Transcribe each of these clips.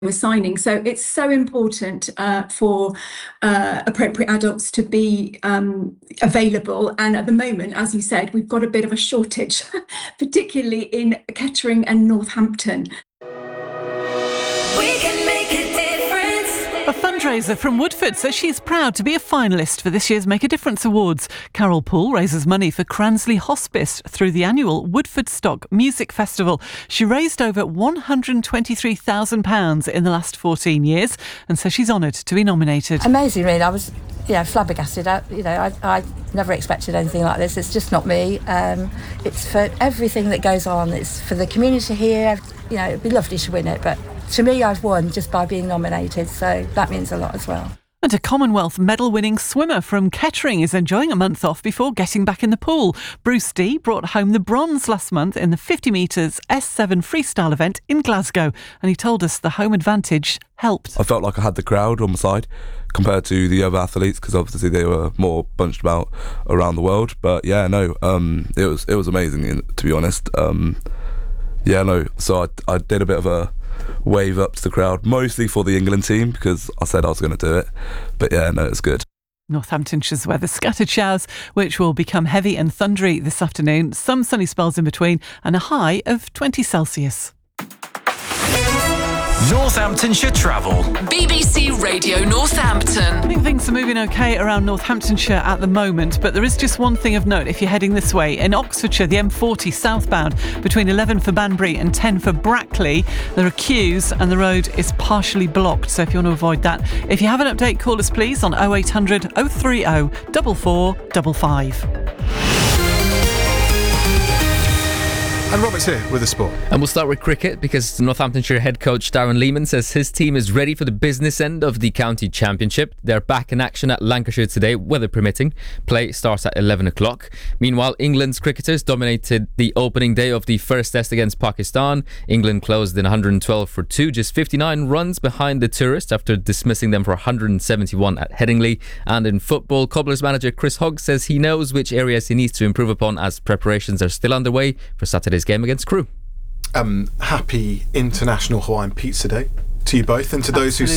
we're signing. So it's so important for appropriate adults to be available. And at the moment, as you said, we've got a bit of a shortage, particularly in Kettering and Northampton. A fundraiser from Woodford says she's proud to be a finalist for this year's Make a Difference Awards. Carol Poole raises money for Cransley Hospice through the annual Woodford Stock Music Festival. She raised over £123,000 in the last 14 years and says she's honoured to be nominated. Amazing, really. I was, flabbergasted. I never expected anything like this. It's just not me. It's for everything that goes on. It's for the community here. It'd be lovely to win it, but to me, I've won just by being nominated, so that means a lot as well. And a Commonwealth medal-winning swimmer from Kettering is enjoying a month off before getting back in the pool. Bruce D brought home the bronze last month in the 50 metres S7 freestyle event in Glasgow, and he told us the home advantage helped. I felt like I had the crowd on my side compared to the other athletes, because obviously they were more bunched about around the world. But it was amazing, to be honest. So I did a bit of a wave up to the crowd, mostly for the England team, because I said I was going to do it. But it's good. Northamptonshire's weather: scattered showers, which will become heavy and thundery this afternoon. Some sunny spells in between, and a high of 20 Celsius. Northamptonshire Travel. BBC Radio Northampton. I think things are moving okay around Northamptonshire at the moment, but there is just one thing of note if you're heading this way. In Oxfordshire, the M40 southbound between 11 for Banbury and 10 for Brackley, there are queues and the road is partially blocked, so if you want to avoid that. If you have an update, call us please on 0800 030 4455. And Robert's here with the sport. And we'll start with cricket, because Northamptonshire head coach Darren Lehman says his team is ready for the business end of the county championship. They're back in action at Lancashire today, weather permitting. Play starts at 11 o'clock. Meanwhile, England's cricketers dominated the opening day of the first test against Pakistan. England closed in 112 for 2, just 59 runs behind the tourists after dismissing them for 171 at Headingley. And in football, Cobblers manager Chris Hogg says he knows which areas he needs to improve upon as preparations are still underway for Saturday's game against Crewe. Happy International Hawaiian Pizza Day to you both, and to those who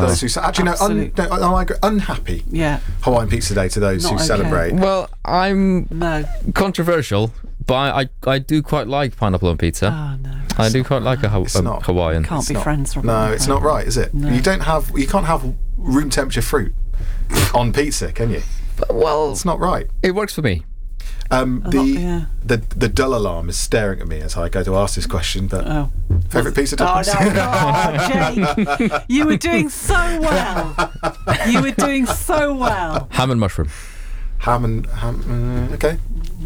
unhappy Hawaiian Pizza Day to those who celebrate. Well, I'm controversial, but I do quite like pineapple on pizza. I do quite like a Hawaiian. Can't be friends. No, it's not right, is it? No. You can't have room temperature fruit on pizza, can you? Well, it's not right. It works for me. The dull alarm is staring at me as I go to ask this question, but favourite pizza toppings? Jake, you were doing so well. Ham and mushroom. Okay.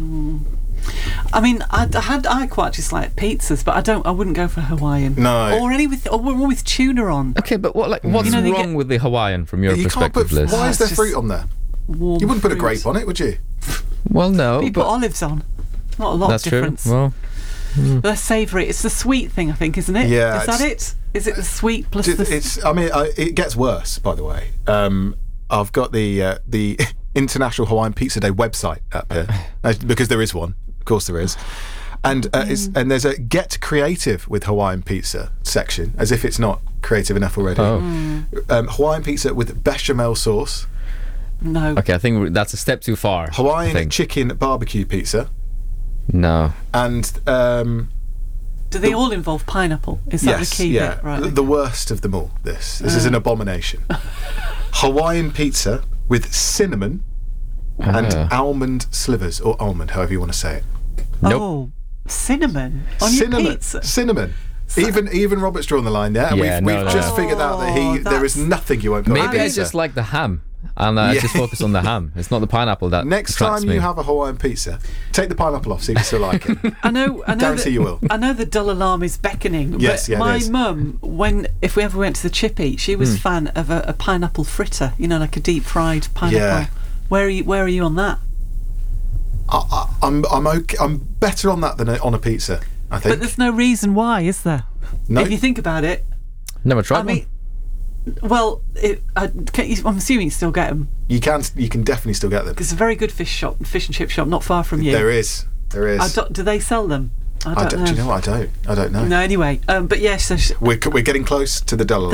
I mean, I quite just like pizzas, but I wouldn't go for Hawaiian. No. Or any with tuna on. Okay, but what's wrong with the Hawaiian from your perspective, Liz? Why is there fruit on there? You wouldn't put a grape on it, would you? Well, no. You put olives on. Not a lot of difference. True. Well, they're savoury. It's the sweet thing, I think, isn't it? Yeah. Is that it? Is it the sweet plus the... it gets worse, by the way. I've got the International Hawaiian Pizza Day website up here, because there is one. Of course there is. And there's a Get Creative with Hawaiian Pizza section, as if it's not creative enough already. Hawaiian pizza with bechamel sauce. No. Okay, I think that's a step too far. Hawaiian chicken barbecue pizza. No. And do they all involve pineapple? Is that the key bit? Right. The worst of them all. This is an abomination. Hawaiian pizza with cinnamon and almond slivers, or almond, however you want to say it. Nope. Oh, cinnamon on your pizza. Cinnamon. Even Robert's drawn the line there, and we've just figured out that there is nothing you won't put on Maybe pizza. I just like the ham. And I just focus on the ham. It's not the pineapple that Next time you have a Hawaiian pizza, take the pineapple off, see if you still like it. I know. Guarantee you will. I know the dull alarm is beckoning. Yes, but my mum, if we ever went to the Chippy, she was a fan of a pineapple fritter. like a deep fried pineapple. Yeah. Where are you on that? I'm okay. I'm better on that than on a pizza, I think. But there's no reason why, is there? No. If you think about it. Never tried one. Well, I'm assuming you still get them. You can definitely still get them. There's a very good fish and chip shop not far from you. There is. Do they sell them? I don't know. Do you know what? I don't know. No, anyway. But yes. We're getting close to the dull alarm.